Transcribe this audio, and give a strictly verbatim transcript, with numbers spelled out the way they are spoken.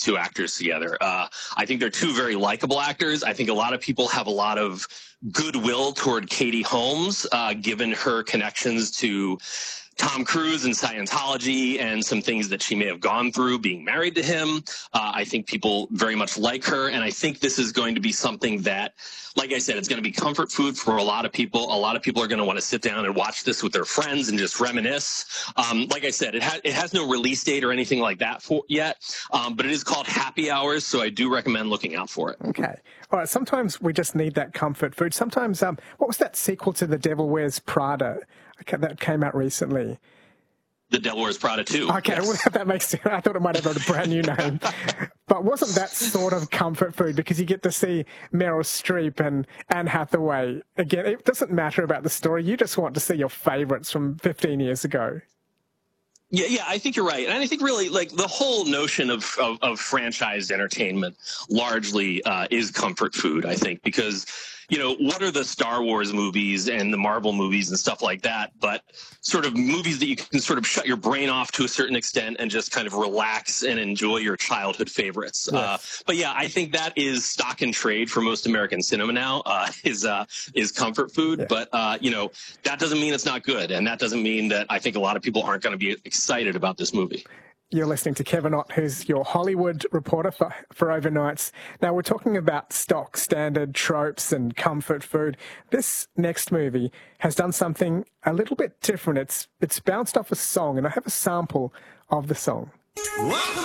two actors together. Uh, I think they're two very likable actors. I think a lot of people have a lot of goodwill toward Katie Holmes, uh, given her connections to Tom Cruise and Scientology and some things that she may have gone through being married to him. Uh, I think people very much like her. And I think this is going to be something that, like I said, it's going to be comfort food for a lot of people. A lot of people are going to want to sit down and watch this with their friends and just reminisce. Um, like I said, it, ha- it has no release date or anything like that for yet, um, but it is called Happy Hours, so I do recommend looking out for it. Okay. All right. Sometimes we just need that comfort food. Sometimes, um, what was that sequel to The Devil Wears Prada? Okay, that came out recently. The Devil Wears Prada two. Okay, yes. Well, that makes sense. I thought it might have a brand new name. But wasn't that sort of comfort food? Because you get to see Meryl Streep and Anne Hathaway. Again, it doesn't matter about the story. You just want to see your favourites from fifteen years ago. Yeah, yeah, I think you're right. And I think really like the whole notion of, of, of franchise entertainment largely uh, is comfort food, I think, because, you know, what are the Star Wars movies and the Marvel movies and stuff like that, but sort of movies that you can sort of shut your brain off to a certain extent and just kind of relax and enjoy your childhood favorites. Yes. Uh, but yeah, I think that is stock and trade for most American cinema now, uh, is uh, is comfort food. Yeah. But, uh, you know, that doesn't mean it's not good. And that doesn't mean that I think a lot of people aren't going to be excited about this movie. You're listening to Kevin Ott, who's your Hollywood reporter for, for Overnights. Now, we're talking about stock, standard tropes and comfort food. This next movie has done something a little bit different. It's, it's bounced off a song, and I have a sample of the song.